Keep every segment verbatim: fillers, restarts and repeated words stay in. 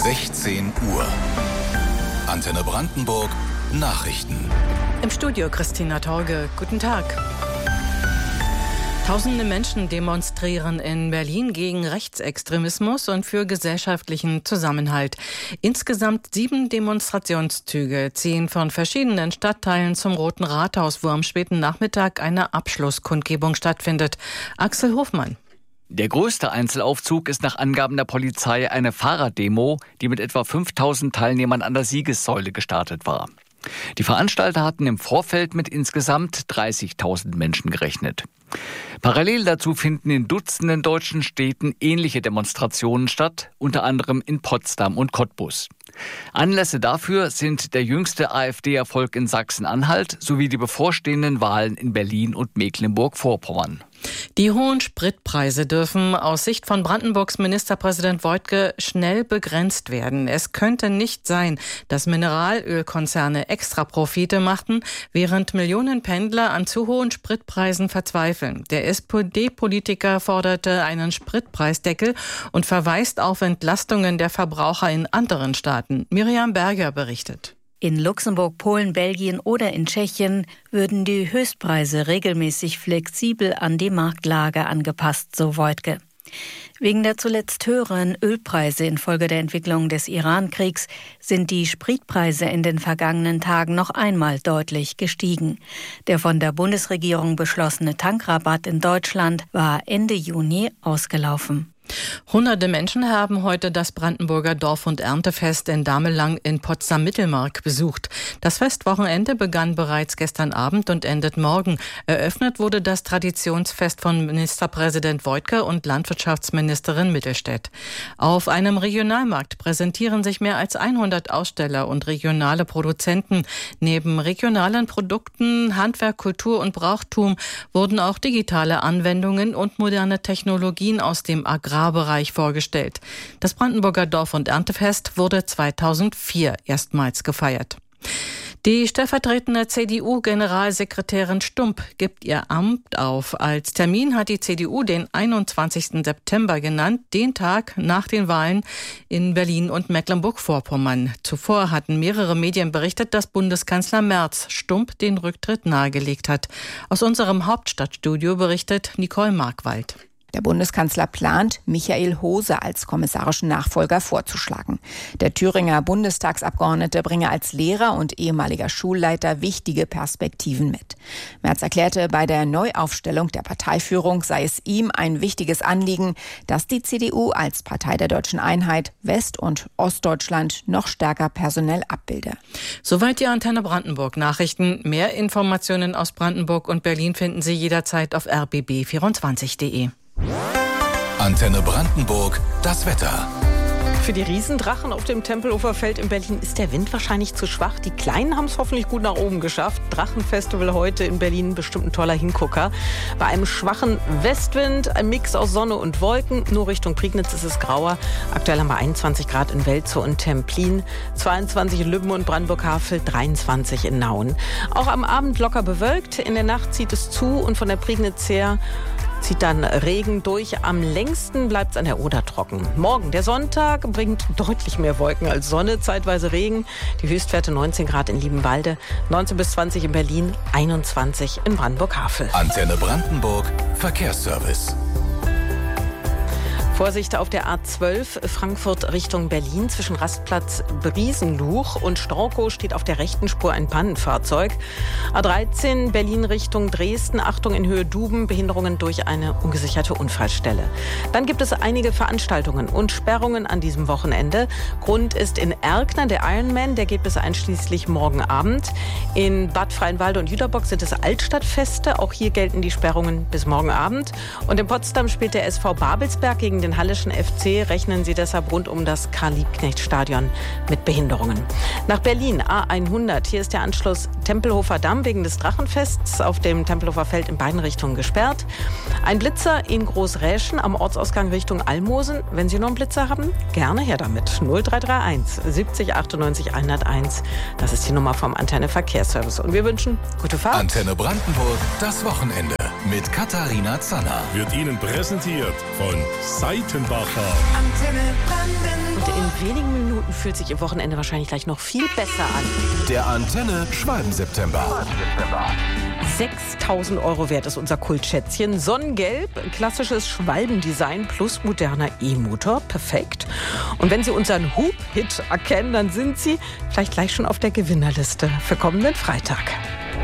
sechzehn Uhr. Antenne Brandenburg Nachrichten. Im Studio Christina Torge. Guten Tag. Tausende Menschen demonstrieren in Berlin gegen Rechtsextremismus und für gesellschaftlichen Zusammenhalt. Insgesamt sieben Demonstrationszüge ziehen von verschiedenen Stadtteilen zum Roten Rathaus, wo am späten Nachmittag eine Abschlusskundgebung stattfindet. Axel Hofmann. Der größte Einzelaufzug ist nach Angaben der Polizei eine Fahrraddemo, die mit etwa fünftausend Teilnehmern an der Siegessäule gestartet war. Die Veranstalter hatten im Vorfeld mit insgesamt dreißigtausend Menschen gerechnet. Parallel dazu finden in Dutzenden deutschen Städten ähnliche Demonstrationen statt, unter anderem in Potsdam und Cottbus. Anlässe dafür sind der jüngste AfD-Erfolg in Sachsen-Anhalt sowie die bevorstehenden Wahlen in Berlin und Mecklenburg-Vorpommern. Die hohen Spritpreise dürfen aus Sicht von Brandenburgs Ministerpräsident Woidke schnell begrenzt werden. Es könnte nicht sein, dass Mineralölkonzerne Extraprofite machten, während Millionen Pendler an zu hohen Spritpreisen verzweifeln. Der S P D-Politiker forderte einen Spritpreisdeckel und verweist auf Entlastungen der Verbraucher in anderen Staaten. Miriam Berger berichtet. In Luxemburg, Polen, Belgien oder in Tschechien würden die Höchstpreise regelmäßig flexibel an die Marktlage angepasst, so Woidke. Wegen der zuletzt höheren Ölpreise infolge der Entwicklung des Iran-Kriegs sind die Spritpreise in den vergangenen Tagen noch einmal deutlich gestiegen. Der von der Bundesregierung beschlossene Tankrabatt in Deutschland war Ende Juni ausgelaufen. Hunderte Menschen haben heute das Brandenburger Dorf- und Erntefest in Damelang in Potsdam-Mittelmark besucht. Das Festwochenende begann bereits gestern Abend und endet morgen. Eröffnet wurde das Traditionsfest von Ministerpräsident Woidke und Landwirtschaftsministerin Mittelstädt. Auf einem Regionalmarkt präsentieren sich mehr als hundert Aussteller und regionale Produzenten. Neben regionalen Produkten, Handwerk, Kultur und Brauchtum wurden auch digitale Anwendungen und moderne Technologien aus dem Agrar Bereich vorgestellt. Das Brandenburger Dorf- und Erntefest wurde zweitausendvier erstmals gefeiert. Die stellvertretende C D U-Generalsekretärin Stump gibt ihr Amt auf. Als Termin hat die C D U den einundzwanzigsten September genannt, den Tag nach den Wahlen in Berlin und Mecklenburg-Vorpommern. Zuvor hatten mehrere Medien berichtet, dass Bundeskanzler Merz Stump den Rücktritt nahegelegt hat. Aus unserem Hauptstadtstudio berichtet Nicole Markwald. Der Bundeskanzler plant, Michael Hose als kommissarischen Nachfolger vorzuschlagen. Der Thüringer Bundestagsabgeordnete bringe als Lehrer und ehemaliger Schulleiter wichtige Perspektiven mit. Merz erklärte, bei der Neuaufstellung der Parteiführung sei es ihm ein wichtiges Anliegen, dass die C D U als Partei der deutschen Einheit West- und Ostdeutschland noch stärker personell abbilde. Soweit die Antenne Brandenburg Nachrichten. Mehr Informationen aus Brandenburg und Berlin finden Sie jederzeit auf r b b vierundzwanzig punkt de. Antenne Brandenburg, das Wetter. Für die Riesendrachen auf dem Tempelhofer Feld in Berlin ist der Wind wahrscheinlich zu schwach. Die Kleinen haben es hoffentlich gut nach oben geschafft. Drachenfestival heute in Berlin, bestimmt ein toller Hingucker. Bei einem schwachen Westwind, ein Mix aus Sonne und Wolken. Nur Richtung Prignitz ist es grauer. Aktuell haben wir einundzwanzig Grad in Welzow und Templin, zweiundzwanzig in Lübben und Brandenburg-Havel, dreiundzwanzig in Nauen. Auch am Abend locker bewölkt. In der Nacht zieht es zu und von der Prignitz her zieht dann Regen durch. Am längsten bleibt es an der Oder trocken. Morgen, der Sonntag, bringt deutlich mehr Wolken als Sonne, zeitweise Regen. Die Höchstwerte neunzehn Grad in Liebenwalde, neunzehn bis zwanzig in Berlin, einundzwanzig in Brandenburg-Havel. Antenne Brandenburg, Verkehrsservice. Vorsicht auf der A zwölf Frankfurt Richtung Berlin zwischen Rastplatz Briesenluch und Storkow steht auf der rechten Spur ein Pannenfahrzeug. A dreizehn Berlin Richtung Dresden, Achtung in Höhe Duben, Behinderungen durch eine ungesicherte Unfallstelle. Dann gibt es einige Veranstaltungen und Sperrungen an diesem Wochenende. Grund ist in Erkner der Ironman, der geht bis einschließlich morgen Abend. In Bad Freienwalde und Jüterbock sind es Altstadtfeste, auch hier gelten die Sperrungen bis morgen Abend. Und in Potsdam spielt der S V Babelsberg gegen den Hallischen F C, rechnen sie deshalb rund um das Karl-Liebknecht-Stadion mit Behinderungen. Nach Berlin, A hundert, hier ist der Anschluss Tempelhofer Damm wegen des Drachenfests auf dem Tempelhofer Feld in beiden Richtungen gesperrt. Ein Blitzer in Großräschen am Ortsausgang Richtung Almosen. Wenn Sie noch einen Blitzer haben, gerne her damit. null drei drei eins siebzig achtundneunzig hunderteins. Das ist die Nummer vom Antenne Verkehrsservice. Und wir wünschen gute Fahrt. Antenne Brandenburg, das Wochenende mit Katharina Zanner. Wird Ihnen präsentiert von Seitenbacher. Und in wenigen Minuten fühlt sich Ihr Wochenende wahrscheinlich gleich noch viel besser an. Der Antenne Schwalben-September. sechstausend Euro wert ist unser Kultschätzchen. Sonnengelb, klassisches Schwalbendesign plus moderner E-Motor. Perfekt. Und wenn Sie unseren Hub-Hit erkennen, dann sind Sie vielleicht gleich schon auf der Gewinnerliste für kommenden Freitag.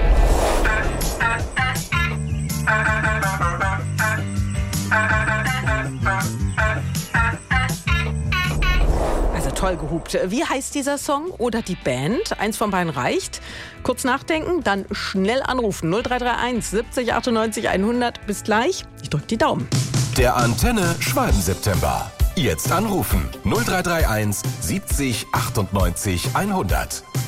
Also toll gehupt. Wie heißt dieser Song oder die Band? Eins von beiden reicht. Kurz nachdenken, dann schnell anrufen. null drei drei eins siebzig achtundneunzig hundert. Bis gleich. Ich drücke die Daumen. Der Antenne Schwalben-September. Jetzt anrufen. null drei drei eins siebzig achtundneunzig hundert.